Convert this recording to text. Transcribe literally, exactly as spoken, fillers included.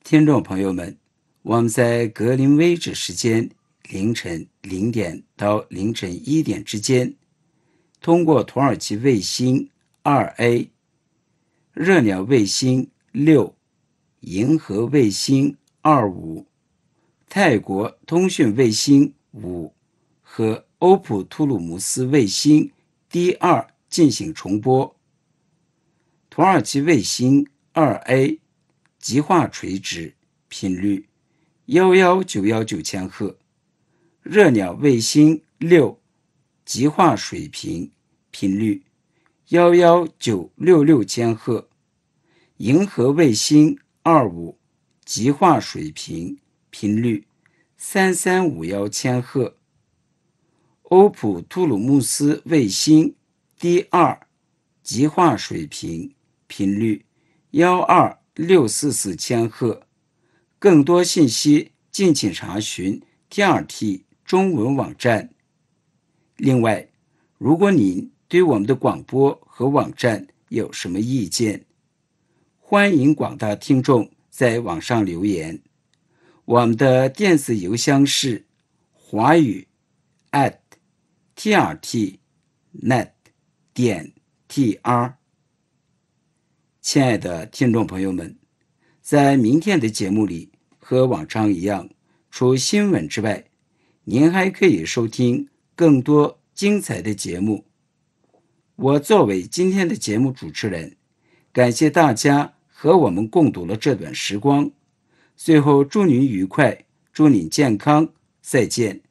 听众朋友们，我们在格林威治时间凌晨零点到凌晨一点之间，通过土耳其卫星 二 A、热鸟卫星六、银河卫星二五、泰国通讯卫星五和欧普图鲁姆斯卫星 D 二进行重播。土耳其卫星 二 A 极化垂直，频率一一九一九千赫，热鸟卫星六极化水平，频率一一九六六千赫，银河卫星二五极化水平，频率三三五一千赫，欧普图鲁姆斯卫星 D 二极化水平，频率一二六四四千赫。更多信息敬请查询 T R T 中文网站。另外，如果您对我们的广播和网站有什么意见，欢迎广大听众在网上留言。我们的电子邮箱是华语 at t r t net 点 t r。亲爱的听众朋友们，在明天的节目里，和往常一样，除新闻之外，您还可以收听更多精彩的节目。我作为今天的节目主持人，感谢大家和我们共度了这段时光。最后祝您愉快，祝您健康，再见。